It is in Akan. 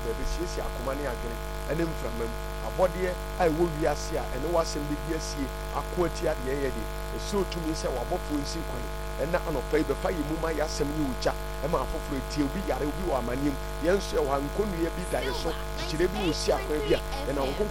baabi siesie akoma ne adwene ɛne mframam abɔdeɛ a ɛwɔ wiase a ɛne wasɛm bi asie ako atia deɛ yɛ de ɛsɛ otumi sɛ wabɔfoɔ nsi kwan ɛna anɔpa yi bɛfa yɛ mu ma yɛasɛm ne ogya ɛma afoforɔ tie obi yare obi wɔ amanneɛm yɛn nso yɛwɔ nkonnua bi da yɛ so kyerɛ bi wɔ si akwan bi a ɛna